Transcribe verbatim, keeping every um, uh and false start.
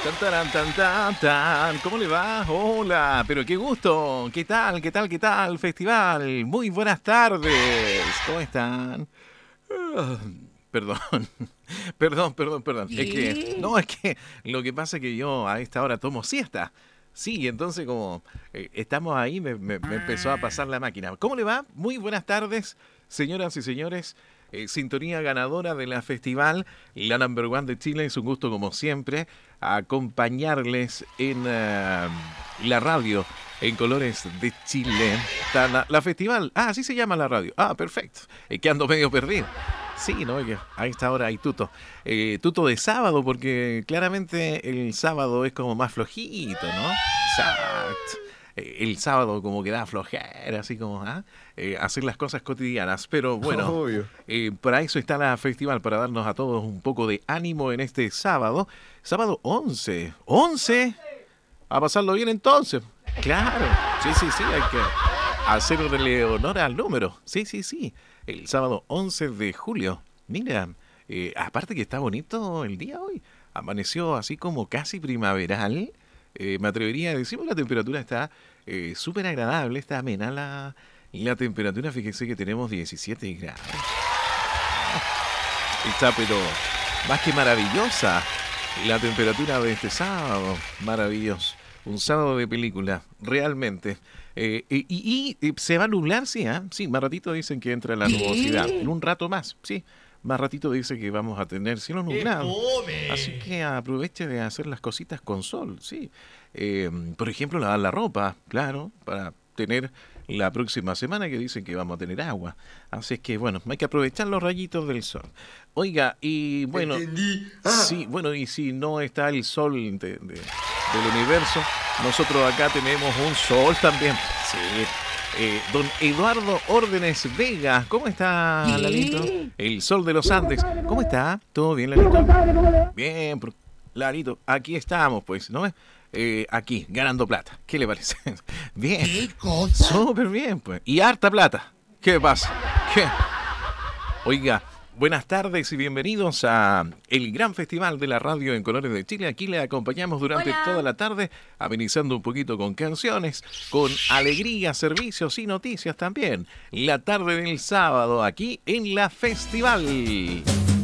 Tan, taran, tan, tan, tan. ¿Cómo le va? Hola, pero qué gusto. ¿Qué tal? ¿Qué tal? ¿Qué tal? Festival. Muy buenas tardes. ¿Cómo están? Ah, Perdón, perdón, perdón, perdón. Es que, ¿Qué? no, es que lo que pasa es que yo a esta hora tomo siesta. Sí, entonces como eh, estamos ahí, me, me- me empezó a pasar la máquina. ¿Cómo le va? Muy buenas tardes, señoras y señores. Eh, sintonía ganadora de la festival, la number one de Chile. Es un gusto, como siempre, acompañarles en eh, la radio, en Colores de Chile. Está la, la festival, ah, así se llama la radio. Ah, perfecto. Eh, que ando medio perdido. Sí, ¿no? Que a esta hora hay tuto. Eh, tuto de sábado, porque claramente el sábado es como más flojito, ¿no? Exacto. Eh, El sábado como que da flojera, así como, ¿ah? Eh, hacer las cosas cotidianas. Pero bueno, Obvio. eh, para eso está la festival, para darnos a todos un poco de ánimo en este sábado. Sábado once. ¿once? A pasarlo bien entonces. Claro. Sí, sí, sí, hay que hacerle honor al número. Sí, sí, sí. El sábado once de julio. Mira, eh, aparte que está bonito el día hoy. Amaneció así como casi primaveral. Eh, me atrevería a decir, porque la temperatura está eh, súper agradable, está amena la, la temperatura. Fíjese que tenemos diecisiete grados. Está pero más que maravillosa la temperatura de este sábado. Maravilloso. Un sábado de película, realmente. Eh, y, y- y se va a nublar, sí, ¿ah? Sí, más ratito dicen que entra la nubosidad. En ¿Qué? un rato más, sí. Más ratito dice que vamos a tener cielo ¡Qué nublado. Así fome! que aproveche de hacer las cositas con sol, sí. Eh, por ejemplo, lavar la ropa, claro, para tener la próxima semana que dicen que vamos a tener agua. Así es que, bueno, hay que aprovechar los rayitos del sol. Oiga, y bueno, Entendí. Ah, sí, bueno, y si no está el sol de- de- del universo, nosotros acá tenemos un sol también. Sí. Eh, don Eduardo Órdenes Vega, ¿cómo está, Lalito? ¿qué? El sol de los Muy buenas Andes, tardes, ¿cómo ¿cómo le va? está? ¿Todo bien, Muy Lalito? buenas tardes, ¿cómo le va? Bien, pro- Lalito, aquí estamos, pues, ¿no? Eh, aquí, ganando plata. ¿Qué le parece? Bien, ¿Qué cosa? súper bien, pues. Y harta plata. ¿Qué pasa? ¿Qué? Oiga, buenas tardes y bienvenidos a el gran festival de la radio en Colores de Chile. Aquí le acompañamos durante Hola. toda la tarde, amenizando un poquito con canciones, con alegría, servicios y noticias también. La tarde del sábado aquí en la festival.